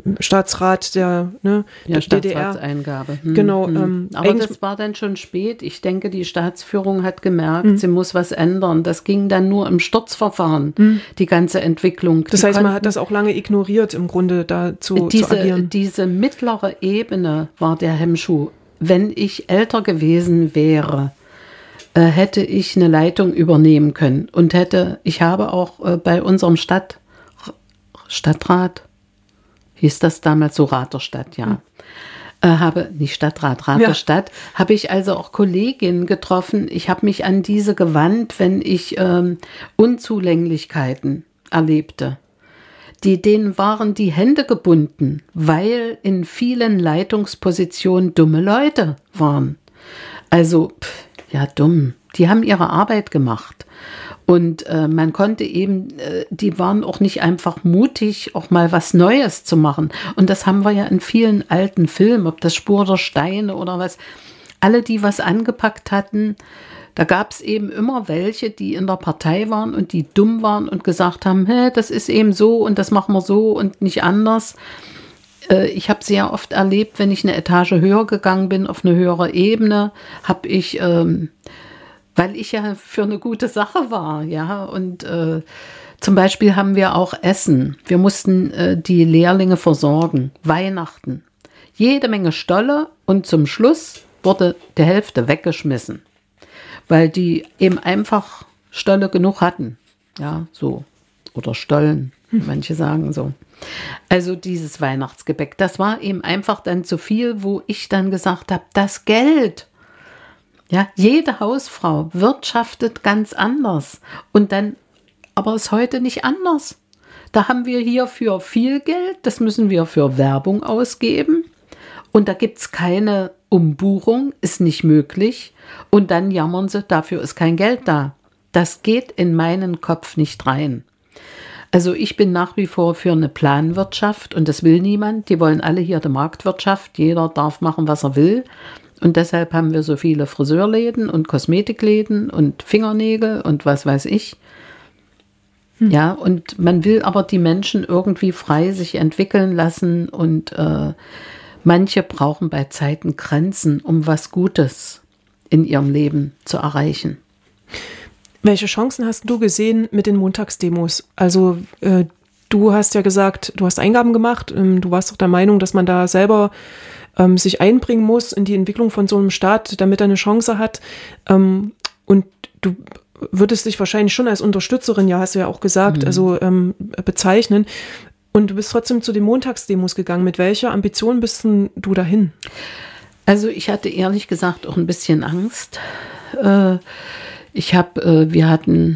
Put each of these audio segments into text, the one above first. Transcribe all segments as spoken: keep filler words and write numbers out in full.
Staatsrat der, ne, ja, der D D R. Staatsratseingabe. Hm, Genau. hm. Ähm, Aber das war dann schon spät. Ich denke, die Staatsführung hat gemerkt, hm. sie muss was ändern. Das ging dann nur im Sturzverfahren, hm. die ganze Entwicklung. Das die heißt, man hat das auch lange ignoriert, im Grunde da zu, diese, zu agieren. Diese mittlere Ebene war der Hemmschuh. Wenn ich älter gewesen wäre, äh, hätte ich eine Leitung übernehmen können und hätte, ich habe auch äh, bei unserem Stadt, Stadtrat, hieß das damals so, Rat der Stadt, ja, hm. äh, habe, nicht Stadtrat, Rat ja. der Stadt, habe ich also auch Kolleginnen getroffen. Ich habe mich an diese gewandt, wenn ich ähm, Unzulänglichkeiten erlebte. Die, denen waren die Hände gebunden, weil in vielen Leitungspositionen dumme Leute waren. Also, pff, ja, dumm. Die haben ihre Arbeit gemacht. Und äh, man konnte eben, äh, die waren auch nicht einfach mutig, auch mal was Neues zu machen. Und das haben wir ja in vielen alten Filmen, ob das Spur der Steine oder was. Alle, die was angepackt hatten, da gab es eben immer welche, die in der Partei waren und die dumm waren und gesagt haben, hey, das ist eben so und das machen wir so und nicht anders. Äh, ich habe sehr oft erlebt, wenn ich eine Etage höher gegangen bin, auf eine höhere Ebene, habe ich, ähm, weil ich ja für eine gute Sache war, ja, und äh, zum Beispiel haben wir auch Essen. Wir mussten äh, die Lehrlinge versorgen, Weihnachten. Jede Menge Stolle und zum Schluss wurde die Hälfte weggeschmissen. Weil die eben einfach Stolle genug hatten. Ja, so. Oder Stollen, manche sagen so. Also dieses Weihnachtsgebäck, das war eben einfach dann zu viel, wo ich dann gesagt habe, das Geld. Ja, jede Hausfrau wirtschaftet ganz anders. Und dann, aber ist heute nicht anders. Da haben wir hier für viel Geld, das müssen wir für Werbung ausgeben. Und da gibt es keine Umbuchung, ist nicht möglich. Und dann jammern sie, dafür ist kein Geld da. Das geht in meinen Kopf nicht rein. Also ich bin nach wie vor für eine Planwirtschaft und das will niemand. Die wollen alle hier die Marktwirtschaft. Jeder darf machen, was er will. Und deshalb haben wir so viele Friseurläden und Kosmetikläden und Fingernägel und was weiß ich. Hm. Ja, und man will aber die Menschen irgendwie frei sich entwickeln lassen und äh, manche brauchen bei Zeiten Grenzen, um was Gutes in ihrem Leben zu erreichen. Welche Chancen hast du gesehen mit den Montagsdemos? Also äh, du hast ja gesagt, du hast Eingaben gemacht, ähm, du warst doch der Meinung, dass man da selber ähm, sich einbringen muss in die Entwicklung von so einem Staat, damit er eine Chance hat. Ähm, und du würdest dich wahrscheinlich schon als Unterstützerin, ja, hast du ja auch gesagt, mhm. also ähm, bezeichnen. Und du bist trotzdem zu den Montagsdemos gegangen. Mit welcher Ambition bist denn du dahin? Also ich hatte ehrlich gesagt auch ein bisschen Angst. Äh, ich habe, äh, wir hatten,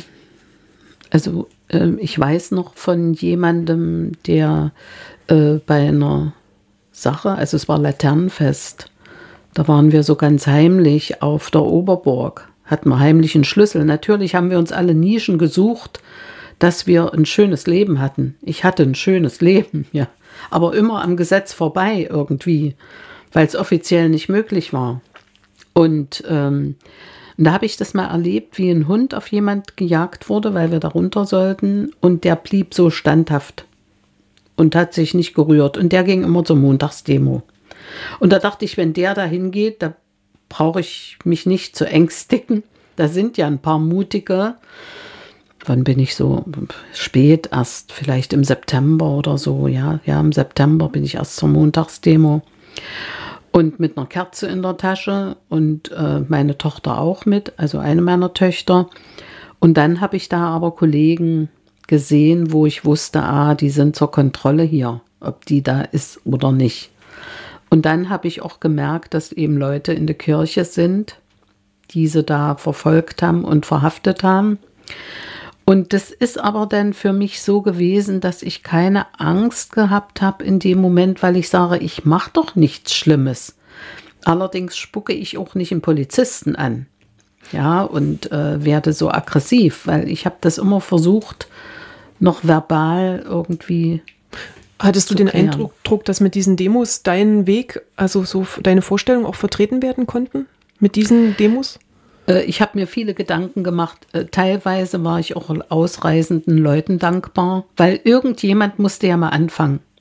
also äh, ich weiß noch von jemandem, der äh, bei einer Sache, also es war Laternenfest, da waren wir so ganz heimlich auf der Oberburg, hatten wir heimlich einen Schlüssel. Natürlich haben wir uns alle Nischen gesucht, dass wir ein schönes Leben hatten. Ich hatte ein schönes Leben, ja, aber immer am Gesetz vorbei irgendwie, weil es offiziell nicht möglich war. Und ähm, da habe ich das mal erlebt, wie ein Hund auf jemand gejagt wurde, weil wir da runter sollten und der blieb so standhaft und hat sich nicht gerührt und der ging immer zur Montagsdemo. Und da dachte ich, wenn der da hingeht, da brauche ich mich nicht zu ängstigen. Da sind ja ein paar mutige. Wann bin ich so spät, erst vielleicht im September oder so, ja, ja, im September bin ich erst zur Montagsdemo und mit einer Kerze in der Tasche und äh, meine Tochter auch mit, also eine meiner Töchter. Und dann habe ich da aber Kollegen gesehen, wo ich wusste, ah, die sind zur Kontrolle hier, ob die da ist oder nicht. Und dann habe ich auch gemerkt, dass eben Leute in der Kirche sind, die sie da verfolgt haben und verhaftet haben. Und das ist aber dann für mich so gewesen, dass ich keine Angst gehabt habe in dem Moment, weil ich sage, ich mache doch nichts Schlimmes. Allerdings spucke ich auch nicht einen Polizisten an, ja, und äh, werde so aggressiv, weil ich habe das immer versucht, noch verbal irgendwie. Hattest du den Eindruck, dass mit diesen Demos dein Weg, also so deine Vorstellungen auch vertreten werden konnten? Mit diesen Demos? Ich habe mir viele Gedanken gemacht. Teilweise war ich auch ausreisenden Leuten dankbar, weil irgendjemand musste ja mal anfangen.